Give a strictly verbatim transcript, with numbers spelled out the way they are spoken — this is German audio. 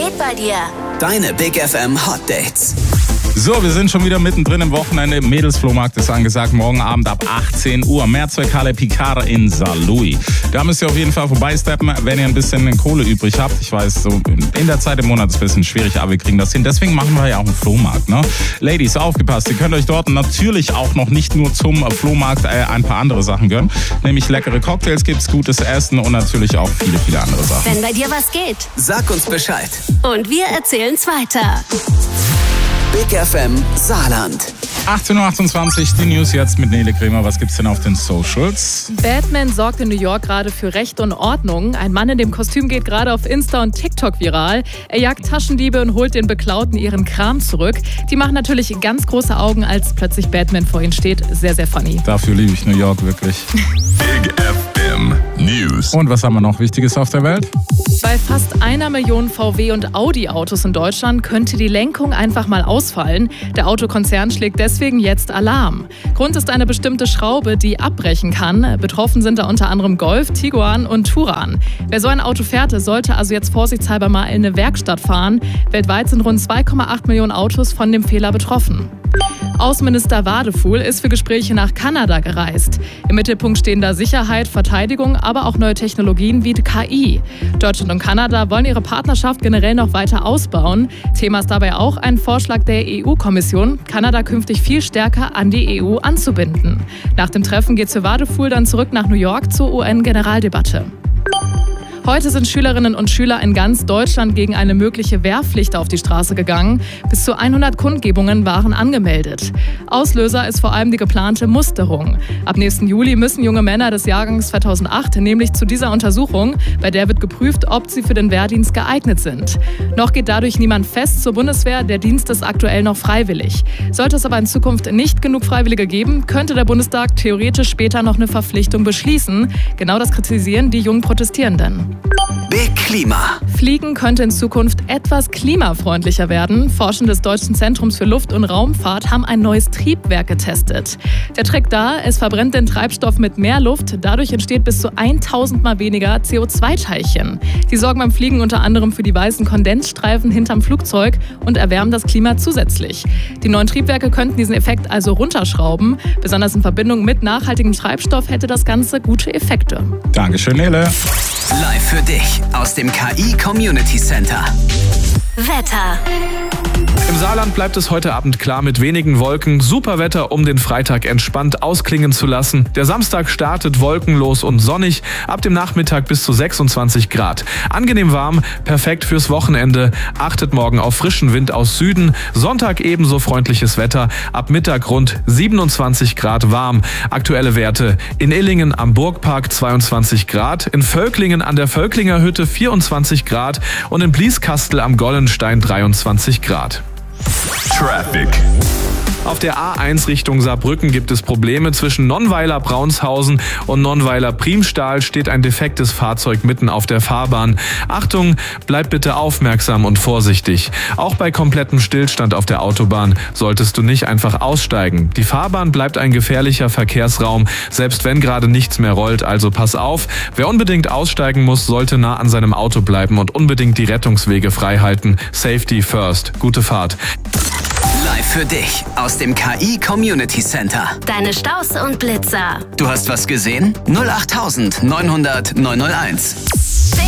geht bei dir? Deine Big F M Hot Dates. So, wir sind schon wieder mittendrin im Wochenende. Mädelsflohmarkt ist angesagt, morgen Abend ab achtzehn Uhr. Mehrzweckhalle Picard in Saarlouis. Da müsst ihr auf jeden Fall vorbeisteppen, wenn ihr ein bisschen Kohle übrig habt. Ich weiß, so in der Zeit im Monat ist es ein bisschen schwierig, aber wir kriegen das hin. Deswegen machen wir ja auch einen Flohmarkt, ne? Ladies, aufgepasst, ihr könnt euch dort natürlich auch noch nicht nur zum Flohmarkt äh, ein paar andere Sachen gönnen. Nämlich leckere Cocktails gibt's, gutes Essen und natürlich auch viele, viele andere Sachen. Wenn bei dir was geht, Sag uns Bescheid. und wir erzählen's weiter. Big F M Saarland. achtzehn Uhr achtundzwanzig, die News jetzt mit Nele Kremer. Was gibt's denn auf den Socials? Batman sorgt in New York gerade für Recht und Ordnung. Ein Mann in dem Kostüm geht gerade auf Insta und TikTok viral. Er jagt Taschendiebe und holt den Beklauten ihren Kram zurück. Die machen natürlich ganz große Augen, als plötzlich Batman vor ihnen steht. Sehr, sehr funny. Dafür liebe ich New York wirklich. Big F M News. Und was haben wir noch Wichtiges auf der Welt? Bei fast einer Million V W- und Audi-Autos in Deutschland könnte die Lenkung einfach mal ausfallen. Der Autokonzern schlägt deswegen jetzt Alarm. Grund ist eine bestimmte Schraube, die abbrechen kann. Betroffen sind da unter anderem Golf, Tiguan und Touran. Wer so ein Auto fährt, sollte also jetzt vorsichtshalber mal in eine Werkstatt fahren. Weltweit sind rund zwei Komma acht Millionen Autos von dem Fehler betroffen. Außenminister Wadefuhl ist für Gespräche nach Kanada gereist. Im Mittelpunkt stehen da Sicherheit, Verteidigung, aber auch neue Technologien wie K I. Deutschland und Kanada wollen ihre Partnerschaft generell noch weiter ausbauen. Thema ist dabei auch ein Vorschlag der E U-Kommission, Kanada künftig viel stärker an die E U anzubinden. Nach dem Treffen geht für Wadefuhl dann zurück nach New York zur U N-Generaldebatte. Heute sind Schülerinnen und Schüler in ganz Deutschland gegen eine mögliche Wehrpflicht auf die Straße gegangen. Bis zu hundert Kundgebungen waren angemeldet. Auslöser ist vor allem die geplante Musterung. Ab nächsten Juli müssen junge Männer des Jahrgangs zweitausendacht nämlich zu dieser Untersuchung. Bei der wird geprüft, ob sie für den Wehrdienst geeignet sind. Noch geht dadurch niemand fest zur Bundeswehr. Der Dienst ist aktuell noch freiwillig. Sollte es aber in Zukunft nicht genug Freiwillige geben, könnte der Bundestag theoretisch später noch eine Verpflichtung beschließen. Genau das kritisieren die jungen Protestierenden. Big Klima. Fliegen könnte in Zukunft etwas klimafreundlicher werden. Forschende des Deutschen Zentrums für Luft- und Raumfahrt haben ein neues Triebwerk getestet. Der Trick da, es verbrennt den Treibstoff mit mehr Luft. Dadurch entsteht bis zu tausend Mal weniger C O zwei Teilchen. Die sorgen beim Fliegen unter anderem für die weißen Kondensstreifen hinterm Flugzeug und erwärmen das Klima zusätzlich. Die neuen Triebwerke könnten diesen Effekt also runterschrauben. Besonders in Verbindung mit nachhaltigem Treibstoff hätte das Ganze gute Effekte. Dankeschön, Nele. Live für dich aus dem K I Community Center. Wetter. Im Saarland bleibt es heute Abend klar mit wenigen Wolken. Super Wetter, um den Freitag entspannt ausklingen zu lassen. Der Samstag startet wolkenlos und sonnig. Ab dem Nachmittag bis zu sechsundzwanzig Grad. Angenehm warm, perfekt fürs Wochenende. Achtet morgen auf frischen Wind aus Süden. Sonntag ebenso freundliches Wetter. Ab Mittag rund siebenundzwanzig Grad warm. Aktuelle Werte: in Illingen am Burgpark zweiundzwanzig Grad, in Völklingen an der Völklinger Hütte vierundzwanzig Grad und in Blieskastel am Gollenstein dreiundzwanzig Grad. Traffic. Auf der A eins Richtung Saarbrücken gibt es Probleme. Zwischen Nonnweiler-Braunshausen und Nonnweiler-Priemstahl steht ein defektes Fahrzeug mitten auf der Fahrbahn. Achtung, bleib bitte aufmerksam und vorsichtig. Auch bei komplettem Stillstand auf der Autobahn solltest du nicht einfach aussteigen. Die Fahrbahn bleibt ein gefährlicher Verkehrsraum, selbst wenn gerade nichts mehr rollt, also pass auf. Wer unbedingt aussteigen muss, sollte nah an seinem Auto bleiben und unbedingt die Rettungswege frei halten. Safety first. Gute Fahrt. Live für dich aus dem K I Community Center. Deine Staus und Blitzer. Du hast was gesehen? null acht neunhundert neunhunderteins.